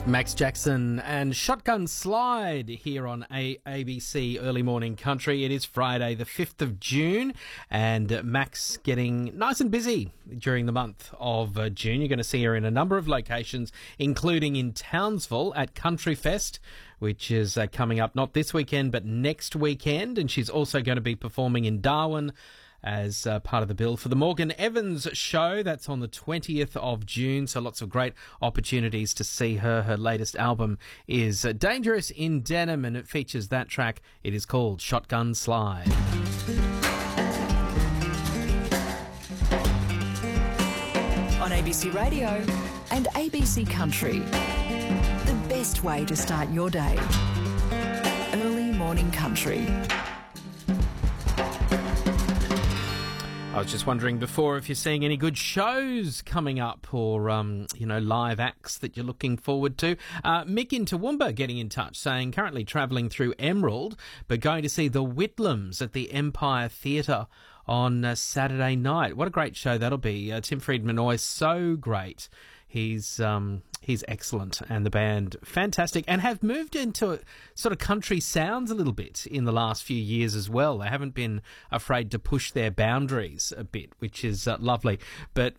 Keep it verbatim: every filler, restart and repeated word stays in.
Max Jackson and Shotgun Slide here on A- ABC Early Morning Country. It is Friday the fifth of June and Max getting nice and busy during the month of uh, June. You're going to see her in a number of locations, including in Townsville at Country Fest, which is uh, coming up not this weekend but next weekend. And she's also going to be performing in Darwin as uh, part of the bill for the Morgan Evans show. That's on the twentieth of June, so lots of great opportunities to see her. Her latest album is uh, Dangerous in Denim, and it features that track. It is called Shotgun Slide. On A B C Radio and A B C Country, the best way to start your day. Early Morning Country. I was just wondering before if you're seeing any good shows coming up or, um, you know, live acts that you're looking forward to. Uh, Mick in Toowoomba getting in touch saying currently travelling through Emerald but going to see the Whitlams at the Empire Theatre on uh, Saturday night. What a great show that'll be. Uh, Tim Friedman, always so great. He's um, he's excellent, and the band fantastic, and have moved into sort of country sounds a little bit in the last few years as well. They haven't been afraid to push their boundaries a bit, which is uh, lovely. But